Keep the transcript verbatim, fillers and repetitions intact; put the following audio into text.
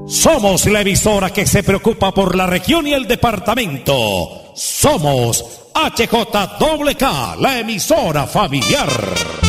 Somos la emisora que se preocupa por la región y el departamento. Somos H J K K, la emisora familiar.